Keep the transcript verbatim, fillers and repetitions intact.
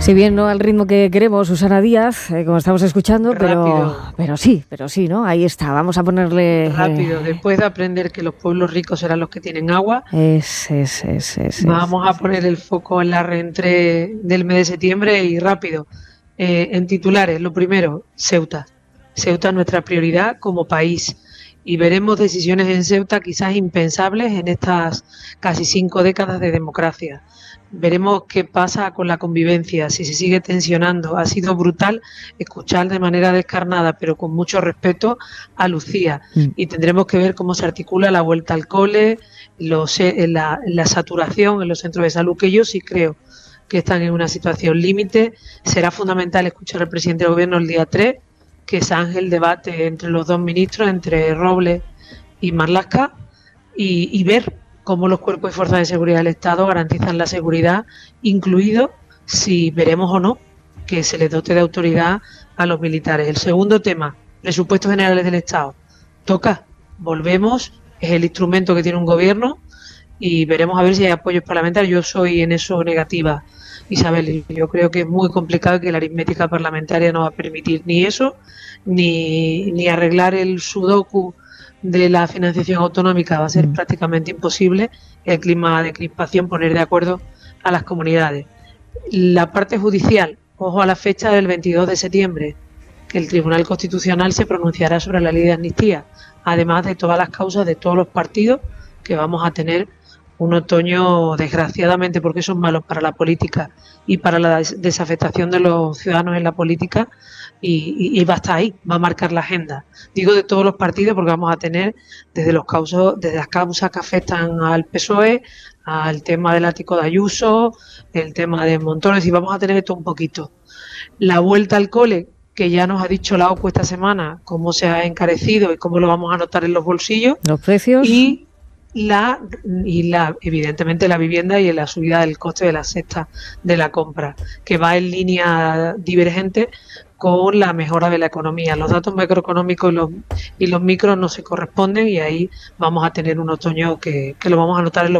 Si bien no al ritmo que queremos, Susana Díaz, eh, como estamos escuchando, pero, pero sí, pero sí, ¿no? Ahí está, vamos a ponerle... Rápido, eh, después de aprender que los pueblos ricos serán los que tienen agua, es, es, es, es, vamos es, a poner el foco en la reentré del mes de septiembre y rápido. Eh, en titulares, lo primero, Ceuta. Ceuta es nuestra prioridad como país y veremos decisiones en Ceuta quizás impensables en estas casi cinco décadas de democracia. Veremos qué pasa con la convivencia, si se sigue tensionando. Ha sido brutal escuchar de manera descarnada, pero con mucho respeto, a Lucía. Mm. Y tendremos que ver cómo se articula la vuelta al cole, los, eh, la, la saturación en los centros de salud, que yo sí creo que están en una situación límite. Será fundamental escuchar al presidente del gobierno el día tres, que zanje el debate entre los dos ministros, entre Robles y Marlaska, y, y ver cómo los cuerpos y fuerzas de seguridad del Estado garantizan la seguridad, incluido si veremos o no que se les dote de autoridad a los militares. El segundo tema, presupuestos generales del Estado. Toca, volvemos, es el instrumento que tiene un gobierno y veremos a ver si hay apoyos parlamentarios. Yo soy en eso negativa, Isabel. Yo creo que es muy complicado, que la aritmética parlamentaria no va a permitir ni eso, ni, ni arreglar el sudoku de la financiación autonómica. Va a ser Mm. prácticamente imposible el clima de crispación poner de acuerdo a las comunidades. La parte judicial, ojo a la fecha del veintidós de septiembre, que el Tribunal Constitucional se pronunciará sobre la ley de amnistía, además de todas las causas de todos los partidos, que vamos a tener un otoño, desgraciadamente, porque son malos para la política y para la des desafectación de los ciudadanos en la política, y, y, y va a estar ahí, va a marcar la agenda. Digo de todos los partidos porque vamos a tener desde los causos, desde las causas que afectan al P S O E, al tema del ático de Ayuso, el tema de montones, y vamos a tener esto un poquito. La vuelta al cole, que ya nos ha dicho la O C U esta semana cómo se ha encarecido y cómo lo vamos a notar en los bolsillos. Los precios. Y la, y la evidentemente la vivienda y la subida del coste de la cesta de la compra, que va en línea divergente con la mejora de la economía. Los datos macroeconómicos y los, y los micros no se corresponden, y ahí vamos a tener un otoño que, que lo vamos a notar en los